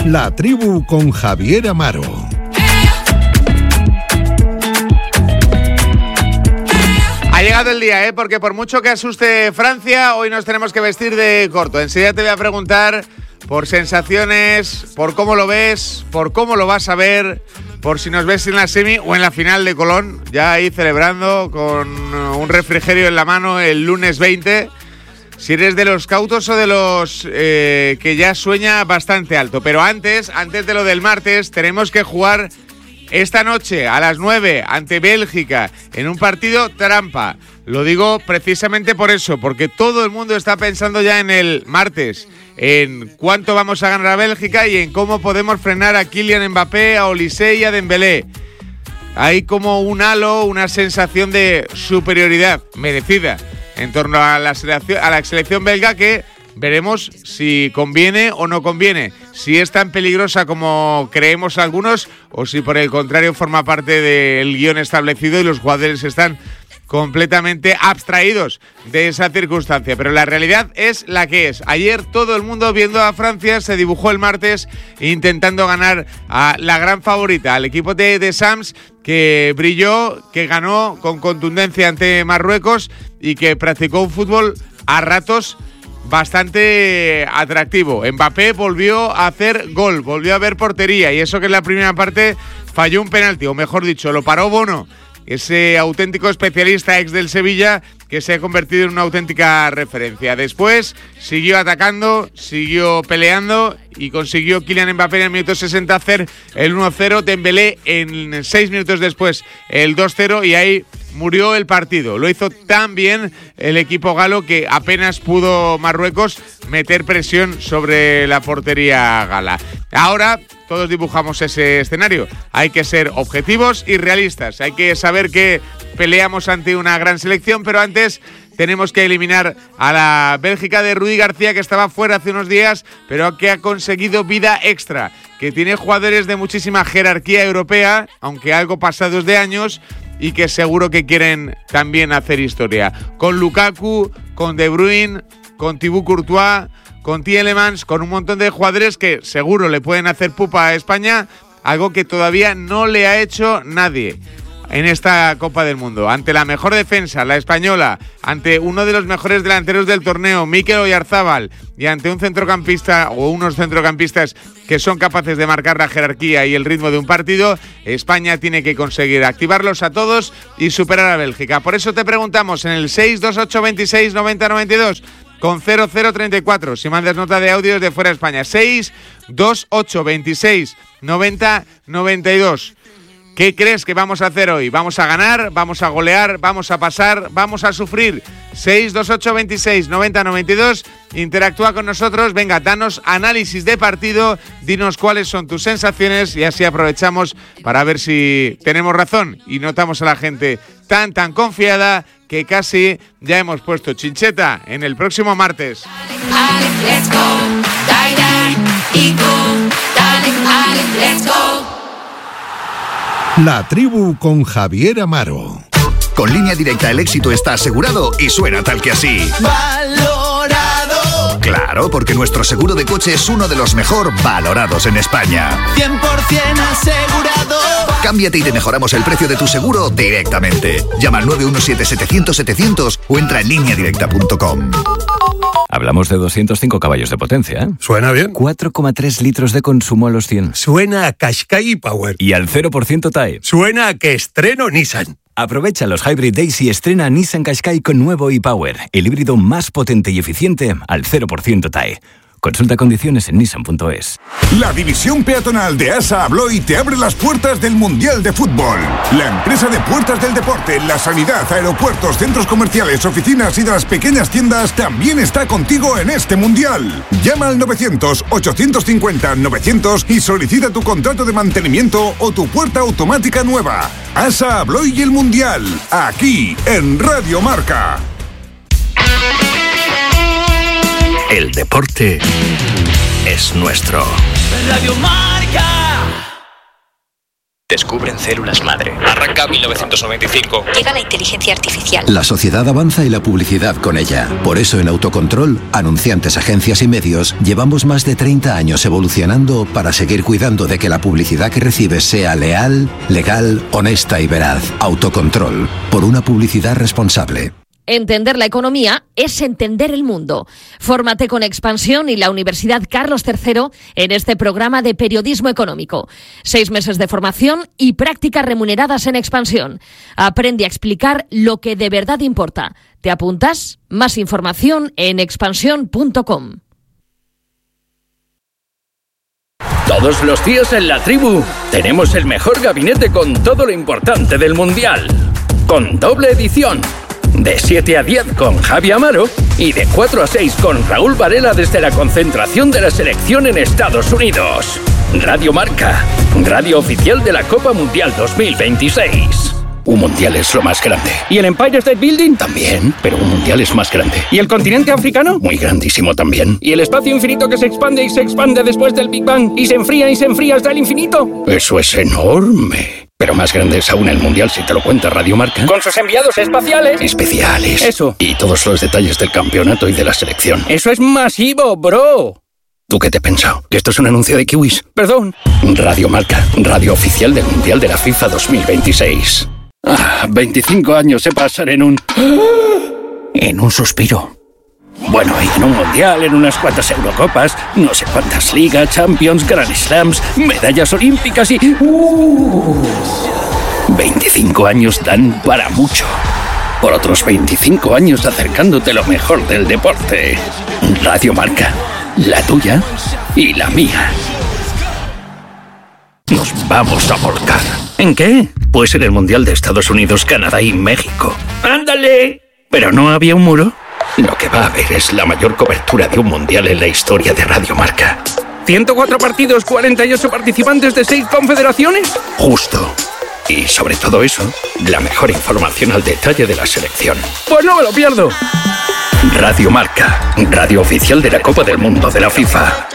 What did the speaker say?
La Tribu con Javier Amaro. Ha llegado el día, porque por mucho que asuste Francia, hoy nos tenemos que vestir de corto. Enseguida te voy a preguntar por sensaciones, por cómo lo ves, por cómo lo vas a ver, por si nos ves en la semi o en la final de Colón, ya ahí celebrando con un refrigerio en la mano el lunes 20. Si eres de los cautos o de los que ya sueña bastante alto. Pero antes de lo del martes, tenemos que jugar esta noche a las 9 ante Bélgica en un partido trampa. Lo digo precisamente por eso, porque todo el mundo está pensando ya en el martes, en cuánto vamos a ganar a Bélgica y en cómo podemos frenar a Kylian Mbappé, a Olise y a Dembélé. Hay como un halo, una sensación de superioridad merecida en torno a la selección belga, que veremos si conviene o no conviene, si es tan peligrosa como creemos algunos o si por el contrario forma parte del guión establecido y los jugadores están completamente abstraídos de esa circunstancia. Pero la realidad es la que es. Ayer todo el mundo viendo a Francia se dibujó el martes intentando ganar a la gran favorita, al equipo de Deschamps, que brilló, que ganó con contundencia ante Marruecos y que practicó un fútbol a ratos bastante atractivo. Mbappé volvió a hacer gol, volvió a ver portería, y eso que en la primera parte falló un penalti, o mejor dicho, lo paró Bono, ese auténtico especialista ex del Sevilla que se ha convertido en una auténtica referencia. Después siguió atacando, siguió peleando y consiguió Kylian Mbappé en el minuto 60 hacer el 1-0, Dembélé en 6 minutos después el 2-0 y ahí murió el partido. Lo hizo tan bien el equipo galo que apenas pudo Marruecos meter presión sobre la portería gala. Ahora todos dibujamos ese escenario. Hay que ser objetivos y realistas. Hay que saber que peleamos ante una gran selección, pero antes tenemos que eliminar a la Bélgica de Rudi García, que estaba fuera hace unos días, pero que ha conseguido vida extra, que tiene jugadores de muchísima jerarquía europea, aunque algo pasados de años, y que seguro que quieren también hacer historia. Con Lukaku, con De Bruyne, con Thibaut Courtois, con Tielemans, con un montón de jugadores que seguro le pueden hacer pupa a España, algo que todavía no le ha hecho nadie en esta Copa del Mundo. Ante la mejor defensa, la española, ante uno de los mejores delanteros del torneo, Mikel Oyarzabal, y ante un centrocampista o unos centrocampistas que son capaces de marcar la jerarquía y el ritmo de un partido, España tiene que conseguir activarlos a todos y superar a Bélgica. Por eso te preguntamos en el 628 26 90 92 con 0034, si mandas nota de audio desde fuera de España, 628 26 90 92. ¿Qué crees que vamos a hacer hoy? ¿Vamos a ganar? ¿Vamos a golear? ¿Vamos a pasar? ¿Vamos a sufrir? 628 26 90 92. Interactúa con nosotros. Venga, danos análisis de partido. Dinos cuáles son tus sensaciones y así aprovechamos para ver si tenemos razón y notamos a la gente tan confiada que casi ya hemos puesto chincheta en el próximo martes. La Tribu con Javier Amaro. Con Línea Directa el éxito está asegurado y suena tal que así. ¡Valorado! Claro, porque nuestro seguro de coche es uno de los mejor valorados en España. 100% asegurado. Cámbiate y te mejoramos el precio de tu seguro directamente. Llama al 917-700-700 o entra en lineadirecta.com. Hablamos de 205 caballos de potencia, ¿eh? Suena bien. 4,3 litros de consumo a los 100. Suena a Qashqai Power. Y al 0% TAE. Suena a que estreno Nissan. Aprovecha los Hybrid Days y estrena Nissan Qashqai con nuevo e-Power, el híbrido más potente y eficiente al 0% TAE. Consulta condiciones en nissan.es. La división peatonal de ASA Abloy te abre las puertas del Mundial de Fútbol. La empresa de puertas del deporte, la sanidad, aeropuertos, centros comerciales, oficinas y de las pequeñas tiendas también está contigo en este Mundial. Llama al 900-850-900 y solicita tu contrato de mantenimiento o tu puerta automática nueva. ASA Abloy y el Mundial, aquí en Radio Marca. El deporte es nuestro. Radio Marca. Descubren células madre. Arranca 1995. Llega la inteligencia artificial. La sociedad avanza y la publicidad con ella. Por eso en Autocontrol, anunciantes, agencias y medios, llevamos más de 30 años evolucionando para seguir cuidando de que la publicidad que recibes sea leal, legal, honesta y veraz. Autocontrol. Por una publicidad responsable. Entender la economía es entender el mundo. Fórmate con Expansión y la Universidad Carlos III en este programa de periodismo económico. 6 meses de formación y prácticas remuneradas en Expansión. Aprende a explicar lo que de verdad importa. ¿Te apuntas? Más información en expansión.com. Todos los días en La Tribu tenemos el mejor gabinete con todo lo importante del Mundial. Con doble edición. De 7 a 10 con Javi Amaro y de 4 a 6 con Raúl Varela desde la concentración de la selección en Estados Unidos. Radio Marca, radio oficial de la Copa Mundial 2026. Un mundial es lo más grande. ¿Y el Empire State Building? También, pero un mundial es más grande. ¿Y el continente africano? Muy grandísimo también. ¿Y el espacio infinito que se expande y se expande después del Big Bang y se enfría hasta el infinito? Eso es enorme. Pero más grande es aún el mundial si te lo cuenta Radio Marca. Con sus enviados espaciales. Especiales. Eso. Y todos los detalles del campeonato y de la selección. Eso es masivo, bro. ¿Tú qué te has pensado? ¿Que esto es un anuncio de kiwis? Perdón. Radio Marca, radio oficial del Mundial de la FIFA 2026. 25 años se pasan en un suspiro. Bueno, y en un mundial, en unas cuantas Eurocopas, no sé cuántas ligas, Champions, Grand Slams, medallas olímpicas y... 25 años dan para mucho. Por otros 25 años acercándote lo mejor del deporte. Radio Marca, la tuya y la mía. Nos vamos a volcar. ¿En qué? Pues en el Mundial de Estados Unidos, Canadá y México. ¡Ándale! ¿Pero no había un muro? Lo que va a haber es la mayor cobertura de un mundial en la historia de Radio Marca. 104 partidos, 48 participantes de 6 confederaciones. Justo. Y sobre todo eso, la mejor información al detalle de la selección. Pues no me lo pierdo. Radio Marca, radio oficial de la Copa del Mundo de la FIFA.